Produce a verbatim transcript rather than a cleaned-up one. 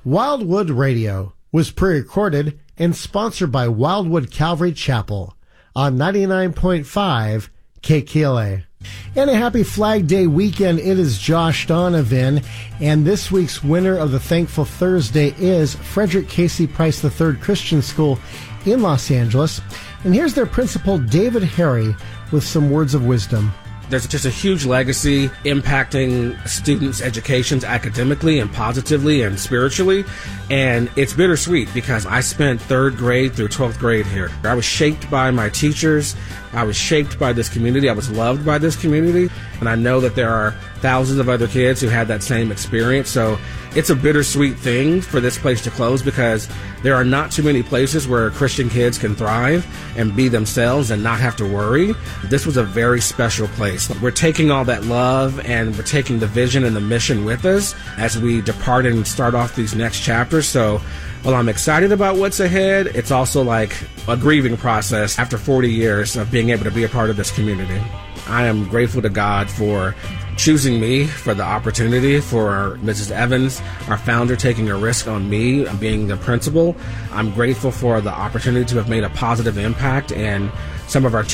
Wildwood Radio was pre-recorded and sponsored by Wildwood Calvary Chapel on ninety-nine point five K K L A. And a happy Flag Day weekend. It is Josh Donovan, and this week's winner of the Thankful Thursday is Frederick Casey Price the third Christian School in Los Angeles. And here's their principal, David Harry, with some words of wisdom. There's just a huge legacy impacting students' educations academically and positively and spiritually. And it's bittersweet because I spent third grade through twelfth grade here. I was shaped by my teachers. I was shaped by this community. I was loved by this community. And I know that there are thousands of other kids who had that same experience. So it's a bittersweet thing for this place to close because there are not too many places where Christian kids can thrive and be themselves and not have to worry. This was a very special place. We're taking all that love and we're taking the vision and the mission with us as we depart and start off these next chapters. So while I'm excited about what's ahead, it's also like a grieving process after forty years of being able to be a part of this community. I am grateful to God for choosing me, for the opportunity, for Missus Evans, our founder, taking a risk on me being the principal. I'm grateful for the opportunity to have made a positive impact, and some of our